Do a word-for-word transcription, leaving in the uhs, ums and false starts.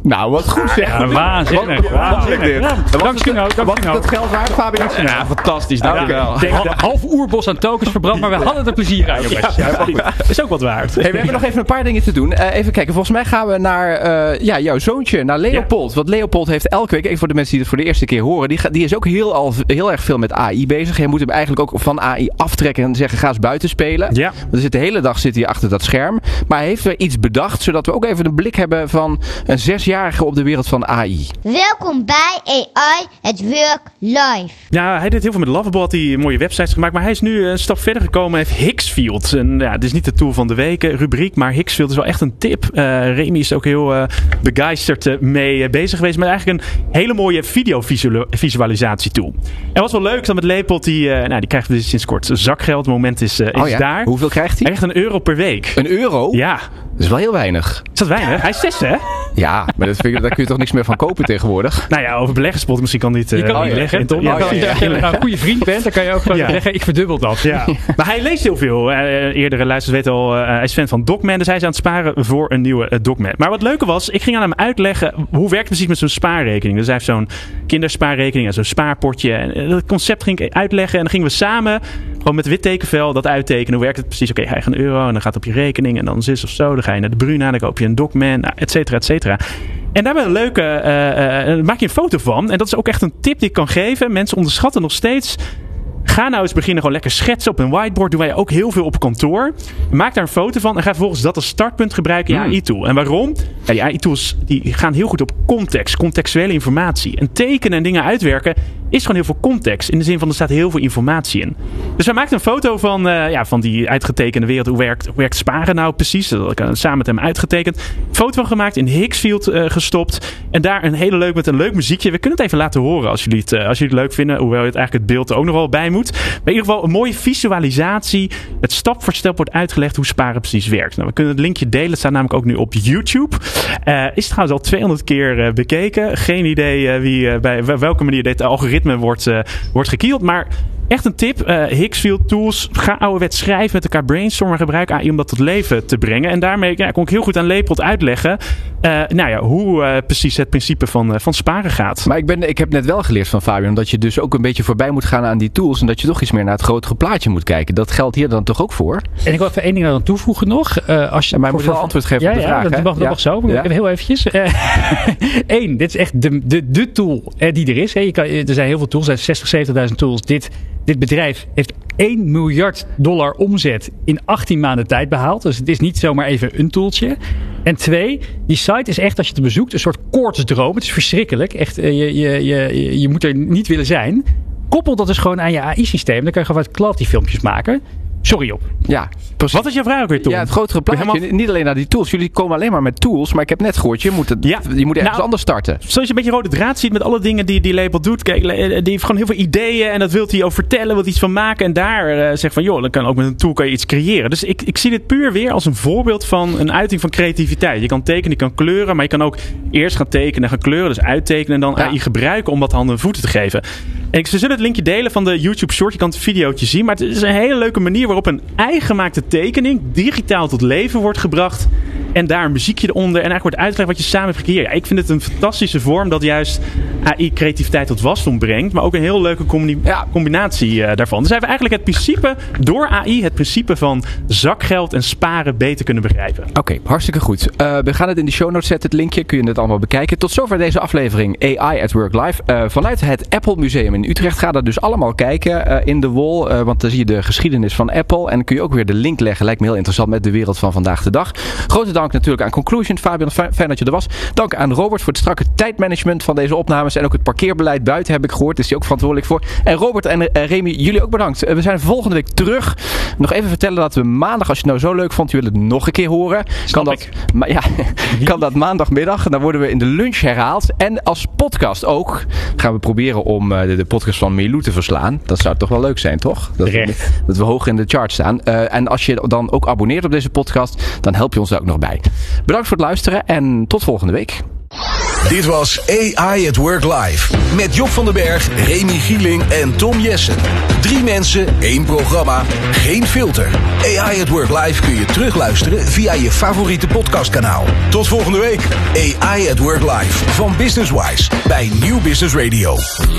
Nou, wat goed zeg. Ja, waanzinnig. Dankjewel. Wat is dat geld waard, Fabian? Ja, fantastisch. Dankjewel. Ik denk de half oerbos aan tokens verbrand, maar we hadden er plezier aan, jongens. Ja, ja, is ook wat waard. Hey, we hebben nog even een paar dingen te doen. Uh, even kijken, volgens mij gaan we naar uh, ja, jouw zoontje, naar Leopold. Ja. Want Leopold heeft elke week, even voor de mensen die het voor de eerste keer horen, die, die is ook heel, al, heel erg veel met A I bezig. Je moet hem eigenlijk ook van A I aftrekken en zeggen, ga eens buiten spelen. Ja. Want er zit de hele dag zit hij achter dat scherm. Maar hij heeft weer iets bedacht, zodat we ook even een blik hebben van een zesjarige op de wereld van A I. Welkom bij A I at Work Live. Ja, hij deed heel veel met Lovable, had hij mooie websites gemaakt. Maar hij is nu een stap verder gekomen en heeft Higgsfield. En ja, het is niet de tool van de week rubriek, maar Higgsfield is wel echt een tip. Uh, Remy is ook heel uh, begeisterd uh, mee uh, bezig geweest met eigenlijk een hele mooie videovisualisatie tool. En wat wel leuk is dan met Leopold, die, uh, nou, die krijgt dus sinds kort zakgeld. Het moment is, uh, is oh ja? daar. Hoeveel krijgt hij? Hij krijgt een euro per week. Een euro? Ja. Dat is wel heel weinig. Is dat weinig? Hij is zes, hè? Ja, maar dat vind ik, daar kun je toch niks meer van kopen tegenwoordig? Nou ja, over beleggerspot misschien kan niet uh, je kan niet leggen. In ja, ja, ja. Als je nou een goede vriend bent, dan kan je ook gewoon ja. zeggen, ik verdubbel dat. Ja. Maar hij leest heel veel. Uh, eerdere luisteraars weten al, uh, hij is fan van Docman. Dus hij is aan het sparen voor een nieuwe uh, Docman. Maar wat leuke was, ik ging aan hem uitleggen hoe werkt het precies met zo'n spaarrekening. Dus hij heeft zo'n kinderspaarrekening en zo'n spaarpotje. En dat concept ging ik uitleggen. En dan gingen we samen gewoon met wit tekenvel dat uittekenen. Hoe werkt het precies? Oké, okay, hij gaat een euro en dan gaat het op je rekening. En dan zus of zo. Dan ga je naar de Bruna, dan koop je een Docman, nou, et cetera, et cetera. En daar ben een leuke, uh, uh, maak je een foto van. En dat is ook echt een tip die ik kan geven. Mensen onderschatten nog steeds. Ga nou eens beginnen gewoon lekker schetsen op een whiteboard. Doen wij ook heel veel op kantoor. Maak daar een foto van en ga vervolgens dat als startpunt gebruiken in je mm. A I-tool. En waarom? Ja, die A I-tools die gaan heel goed op context, contextuele informatie. En tekenen en dingen uitwerken is gewoon heel veel context. In de zin van er staat heel veel informatie in. Dus wij maakten een foto van, uh, ja, van die uitgetekende wereld. Hoe werkt, hoe werkt sparen nou precies? Dat had ik samen met hem uitgetekend. Foto van gemaakt, in Higgsfield uh, gestopt. En daar een hele leuk met een leuk muziekje. We kunnen het even laten horen als jullie het, uh, als jullie het leuk vinden. Hoewel het eigenlijk het beeld er ook nog wel bij moet. Maar in ieder geval een mooie visualisatie. Het stap voor stap wordt uitgelegd hoe sparen precies werkt. Nou, we kunnen het linkje delen. Het staat namelijk ook nu op YouTube. Uh, is trouwens al tweehonderd keer uh, bekeken. Geen idee uh, wie, uh, bij welke manier dit algoritme wordt, uh, wordt gekield. Maar echt een tip. Uh, Higgsfield tools. Ga ouderwets schrijven met elkaar brainstormen. Gebruik A I om dat tot leven te brengen. En daarmee ja, kon ik heel goed aan Leopold uitleggen. Uh, nou ja, hoe uh, precies het principe van, uh, van sparen gaat. Maar ik, ben, ik heb net wel geleerd van Fabian dat je dus ook een beetje voorbij moet gaan aan die tools. En dat je toch iets meer naar het grotere plaatje moet kijken. Dat geldt hier dan toch ook voor? En ik wil even één ding aan toevoegen nog. Uh, als je ja, maar je moet wel antwoord geven ja, op de ja, vraag. Dat, hè? mag, dat ja. mag zo. Ja. Even heel eventjes. Eén, uh, dit is echt de, de, de tool uh, die er is. Hè. Je kan, er zijn heel veel tools. Er zijn zestig, zeventigduizend tools. Dit, dit bedrijf heeft één miljard dollar omzet in achttien maanden tijd behaald. Dus het is niet zomaar even een tooltje. En twee, die site is echt, als je het bezoekt, een soort koortsdroom. Het is verschrikkelijk. Echt, je, je, je, je moet er niet willen zijn. Koppel dat dus gewoon aan je A I-systeem. Dan kan je gewoon wat quality filmpjes maken. Sorry op. Ja, precies. Wat is jouw vraag ook weer, Tom? Ja, het grotere plaatje. Helemaal... Niet alleen naar die tools. Jullie komen alleen maar met tools. Maar ik heb net gehoord, je moet, het, ja. je moet ergens nou, anders starten. Zoals je een beetje rode draad ziet met alle dingen die, die Leopold doet. Kijk, die heeft gewoon heel veel ideeën. En dat wil hij over vertellen, wil iets van maken. En daar uh, zegt van, joh, dan kan ook met een tool kan je iets creëren. Dus ik, ik zie dit puur weer als een voorbeeld van een uiting van creativiteit. Je kan tekenen, je kan kleuren. Maar je kan ook eerst gaan tekenen en gaan kleuren. Dus uittekenen en dan ja. A I gebruiken om dat handen en voeten te geven. En ik, we zullen het linkje delen van de YouTube Short. Je kan het videootje zien. Maar het is een hele leuke manier waarop een eigengemaakte tekening digitaal tot leven wordt gebracht. En daar een muziekje eronder. En eigenlijk wordt uitgelegd wat je samen hebt gecreëerd. Ja, ik vind het een fantastische vorm dat juist A I creativiteit tot wasdom brengt. Maar ook een heel leuke combi- ja. combinatie uh, daarvan. Dus we hebben eigenlijk het principe, door A I, het principe van zakgeld en sparen beter kunnen begrijpen. Oké, okay, hartstikke goed. Uh, we gaan het in de show notes zetten, het linkje. Kun je het allemaal bekijken. Tot zover deze aflevering A I at Work Live. Uh, vanuit het Apple Museum in Utrecht. Ga daar dus allemaal kijken uh, in de wall. Uh, want dan zie je de geschiedenis van Apple. En dan kun je ook weer de link leggen. Lijkt me heel interessant met de wereld van vandaag de dag. Grote dank natuurlijk aan Conclusion. Fabian, fijn dat je er was. Dank aan Robert voor het strakke tijdmanagement van deze opnames. En ook het parkeerbeleid buiten heb ik gehoord. Is hij ook verantwoordelijk voor. En Robert en uh, Remy, jullie ook bedankt. Uh, we zijn volgende week terug. Nog even vertellen dat we maandag, als je het nou zo leuk vond, je wil het nog een keer horen. Kan dat, ma- ja, kan dat maandagmiddag. Dan worden we in de lunch herhaald. En als podcast ook gaan we proberen om uh, de, de podcast van Milou te verslaan. Dat zou toch wel leuk zijn, toch? Dat we, dat we hoog in de chart staan. Uh, en als je dan ook abonneert op deze podcast, dan help je ons daar ook nog bij. Bedankt voor het luisteren en tot volgende week. Dit was A I at Work Live. Met Job van den Berg, Remy Gieling en Tom Jessen. Drie mensen, één programma, geen filter. A I at Work Live kun je terugluisteren via je favoriete podcastkanaal. Tot volgende week. A I at Work Live van Businesswise bij Nieuw Business Radio.